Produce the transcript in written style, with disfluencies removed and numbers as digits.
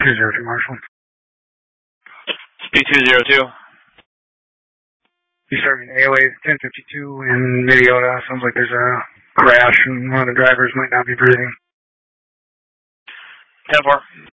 202 Marshall. B202. You starting AOA 1052 in Minneota. Sounds like there's a crash and one of the drivers might not be breathing. 10-4.